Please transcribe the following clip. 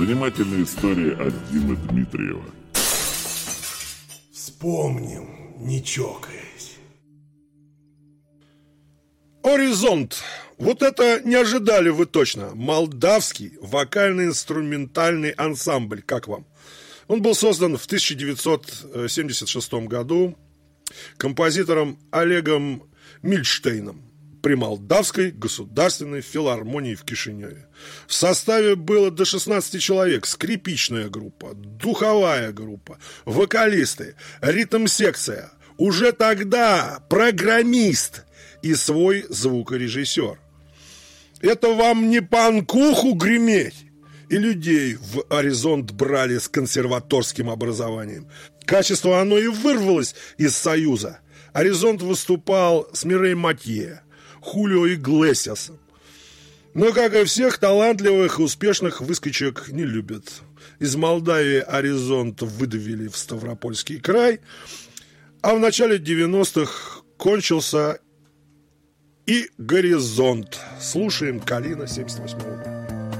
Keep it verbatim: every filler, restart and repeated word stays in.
Занимательные истории от Димы Дмитриева. Вспомним, не чокаясь. «Оризонт». Вот это не ожидали вы точно. Молдавский вокально-инструментальный ансамбль. Как вам? Он был создан в тысяча девятьсот семьдесят шестом году композитором Олегом Мильштейном при Молдавской государственной филармонии в Кишиневе. В составе было до шестнадцати человек: скрипичная группа, духовая группа, вокалисты, ритм-секция, уже тогда программист и свой звукорежиссер. Это вам не панкуху греметь. И людей в «Оризонт» брали с консерваторским образованием. Качество оно и вырвалось из Союза. «Оризонт» выступал с Мирей Матье, Хулио Иглесиасом. Но, как и всех, талантливых и успешных выскочек не любят. Из Молдавии «Оризонт» выдавили в Ставропольский край, а в начале девяностых кончился и «Горизонт». Слушаем «Калина» семьдесят восьмого года.